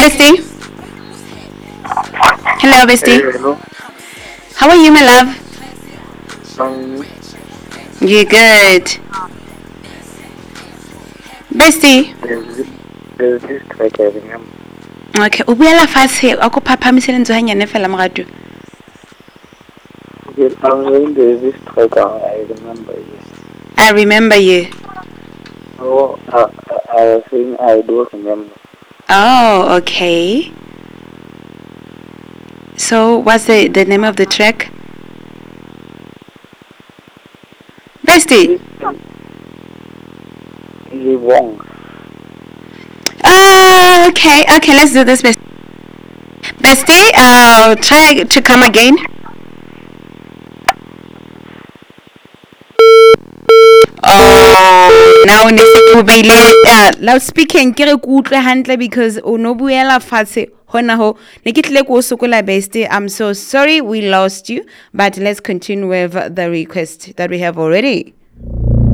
Bestie. Hello, Bestie. Hello. How are you, my love? You good? Bestie. There's this track I remember. Okay, o buela fatshe a ko phaphamisele ntse hanyane fela moratu. Okay, I'm saying there's this track I remember. Yes. I remember you. Oh, I was saying I do remember. Oh, okay. So, what's the name of the track? Bestie. He won. Okay, let's do this, Bestie. Bestie, try to come again. Oh, now ne se o beile loudspeaking ke re ke utlwe hantle because o no buela fatshe hona ho ne ke tle go sokola Bestie. I'm so sorry we lost you, but let's continue with the request that we have already.